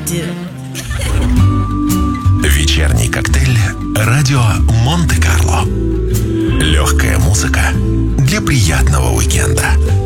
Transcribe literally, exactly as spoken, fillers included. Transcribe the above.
do. Вечерний коктейль «Радио Монте-Карло». Легкая музыка для приятного уикенда.